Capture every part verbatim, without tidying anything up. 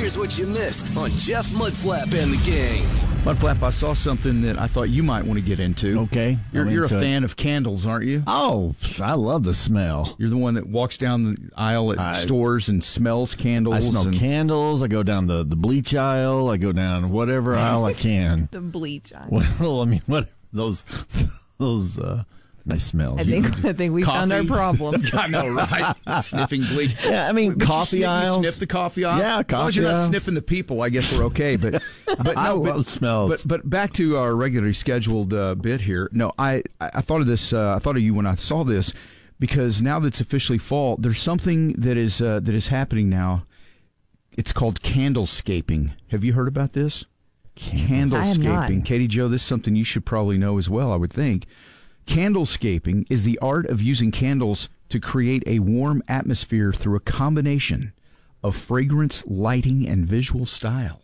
Here's what you missed on Jeff Mudflap and the Gang. Mudflap, I saw something that I thought you might want to get into. Okay. You're, I'm you're a into it. fan of candles, aren't you? Oh, I love the smell. You're the one that walks down the aisle at I- stores and smells candles. I smell and, candles. I go down the, the bleach aisle. I go down whatever aisle I can. The bleach aisle. Well, I mean, what those those uh, nice smells. I think I think we found our Coffee. problem. I know, right? Sniffing bleach. Yeah, I mean, But you coffee sniff, you aisles. sniff the coffee aisle? Yeah, As long as you're coffee not aisles. sniffing the people, I guess we're okay. But, but I no, love but, smells. But, but back to our regularly scheduled uh, bit here. No, I, I thought of this. Uh, I thought of you when I saw this, because now that it's officially fall, there's something that is uh, that is happening now. It's called candlescaping. Have you heard about this? I have not. Candlescaping. Katie Jo, this is something you should probably know as well, I would think. Candlescaping is the art of using candles to create a warm atmosphere through a combination of fragrance, lighting, and visual style.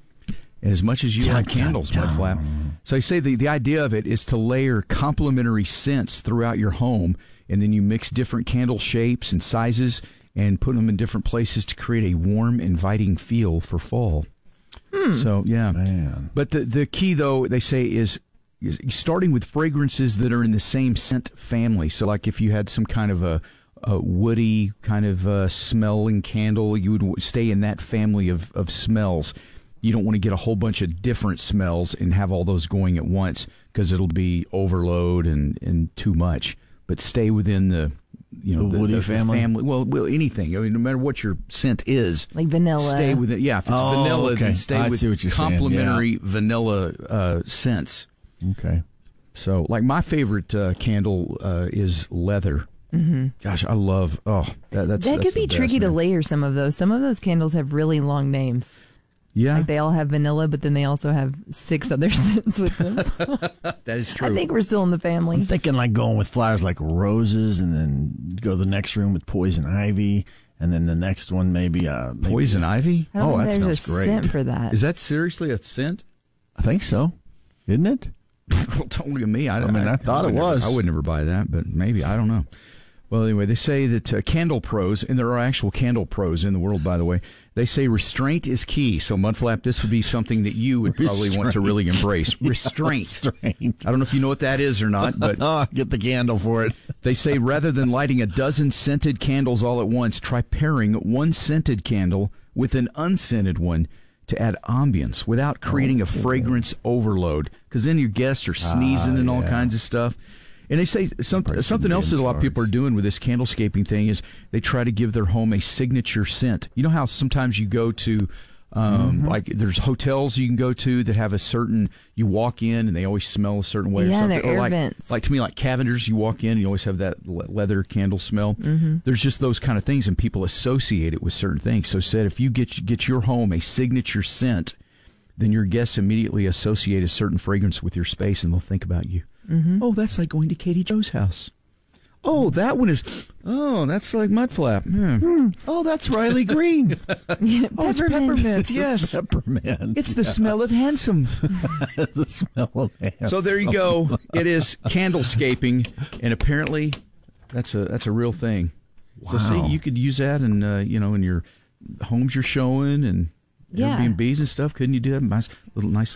And as much as you Dun, like dun, candles, dun. Mudflap. So I say the, the idea of it is to layer complementary scents throughout your home, and then you mix different candle shapes and sizes and put them in different places to create a warm, inviting feel for fall. Hmm. So, yeah. Man. But the, the key, though, they say, is, is starting with fragrances that are in the same scent family. So, like if you had some kind of a, a woody kind of uh, smelling candle, you would w- stay in that family of, of smells. You don't want to get a whole bunch of different smells and have all those going at once, because it'll be overload and, and too much. But stay within the, you know, The the, woody the family? family. Well, well, anything. I mean, no matter what your scent is, Like vanilla. stay with it. Yeah, if it's Oh, vanilla, okay. then stay I with see what you're saying, complementary vanilla uh, scents. Okay. So, like my favorite uh, candle uh, is leather. Mm-hmm. Gosh, I love. Oh, that, that's That that's could the be best, tricky to man. layer some of those. Some of those candles have really long names. Yeah, Like they all have vanilla, but then they also have six other scents with them. that is true. I think we're still in the family. I'm thinking like going with flowers like roses, and then go to the next room with poison ivy, and then the next one maybe uh maybe, poison ivy. I don't Oh, think that there's smells a great. scent for that. Is that seriously a scent? I think so, isn't it? Well, don't look at me. I, I mean, I thought would it never- was. I would never buy that, but maybe. I don't know. Well, anyway, they say that uh, candle pros, and there are actual candle pros in the world, by the way, they say restraint is key. So, Mudflap, this would be something that you would probably want to really embrace. Restraint. Restraint. I don't know if you know what that is or not, but Oh, get the candle for it. they say rather than lighting a dozen scented candles all at once, try pairing one scented candle with an unscented one to add ambience without creating a fragrance overload, because then your guests are sneezing Ah, and all yeah. kinds of stuff. And they say some, Person something be else in that a lot of charge. people are doing with this candlescaping thing is they try to give their home a signature scent. You know how sometimes you go to, um, Mm-hmm. like there's hotels you can go to that have a certain, you walk in and they always smell a certain way or Yeah, something. they're Or air like, vents. like to me, like Cavender's, you walk in and you always have that le- leather candle smell. Mm-hmm. There's just those kind of things, and people associate it with certain things. So said if you get get your home a signature scent, then your guests immediately associate a certain fragrance with your space, and they'll think about you. Mm-hmm. Oh, that's like going to Katie Jo's house. Oh, that one is. Oh, that's like Mudflap. Hmm. Oh, that's Riley Green. Oh, it's peppermint. Yes, Peppermint. it's the smell of handsome. the smell of handsome. So there you go. It is candlescaping, and apparently, that's a that's a real thing. So see, Wow. you could use that, in uh, you know, in your homes you're showing and Yeah. Airbnbs and stuff. Couldn't you do that? Nice little nice